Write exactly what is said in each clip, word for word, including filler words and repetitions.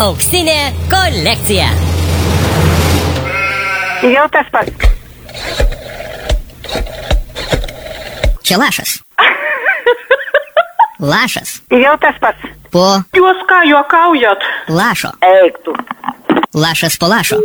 Auksinė kolekcija. Jau tas pats. Čia lašas. Lašas. Jau tas pats. Po Jūs ką juokaujat? lašo. Eik tu. Lašas po lašo.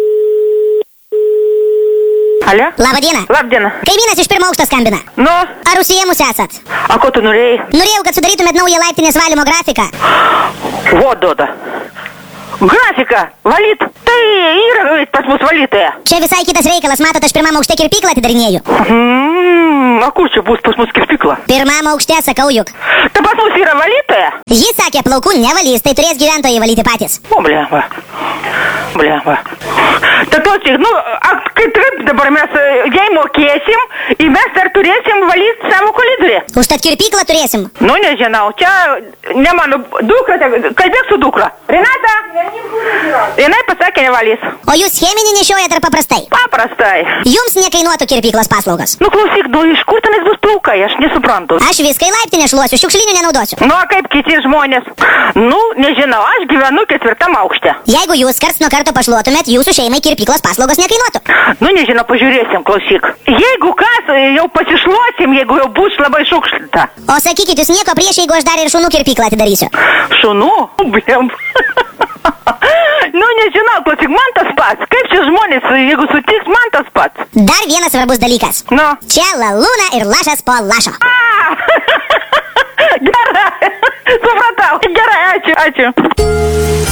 Alio? Labą dieną. Labdiena. Kaimynas iš pirmo aukšto skambina. Nu, Ar užsiėmus esat? a ko tu norėjai? Norėjau, kad sudarytumėt naują laiptinės valymo grafiką. Vo, duoda. Grafika, valyt. Tai yra pas mus valytoja. Čia visai kitas reikalas, matot, aš pirmam aukšte kirpyklą atidarinėju. Mm, a kur čia bus pas mus kirpykla? Pirmam aukšte, sakau juk. Ta pas mus yra valytoja? Ji sakė, plaukų nevalys, tai turės gyventojai valyti patys. O, blemba. Blemba. Tai klausyk, nu, a, kaip taip dabar mes e, jai mokėsim ir mes dar turėsim valyti savo koridorių. Užtat kirpyklą turėsim. Nu, nežinau, čia ne mano dukra, kalbėk su dukra. Renata? Jinai pasakė nevalys. O jūs cheminį nešiojat ar paprastai? Paprastai. Jums nekainuotų kirpyklos paslaugos. Nu, klausyk, nu, iš kur tenais bus plaukai, aš nesuprantu. Aš viską į laiptinę šluosiu, šiukšlinių nenaudosiu. Nu, a kaip kiti žmonės? Nu, nežinau, aš gyvenu ketvirtam aukšte. Jeigu jūs karts nuo karto pašluotumėt, jūsų šeimai kirpyklos paslaugos nekainuotų. Nu, nežinau, pažiūrėsim, klausyk. Jeigu kas, jau pasišluosim, jeigu jau bus labai šukšta. O sakykit, jūs nieko prieš, jeigu aš dar ir šunų kirpyklą atidarysiu. Šunų? Blem. Nu, nežinau, klausyk, man tas pats. Kaip šie žmonės, jeigu sutiks, man tas pats. Dar vienas svarbus dalykas. Nu. Čia lalūna ir lašas po lašo. Gerai, supratau. Gerai, ačiū, ačiū.